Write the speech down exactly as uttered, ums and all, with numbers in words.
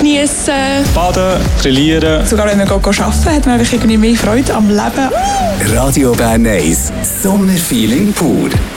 genießen. Baden, grillieren. Sogar wenn wir arbeiten, hat man einfach irgendwie mehr Freude am Leben. Radio Bern eins. Sommerfeeling pur.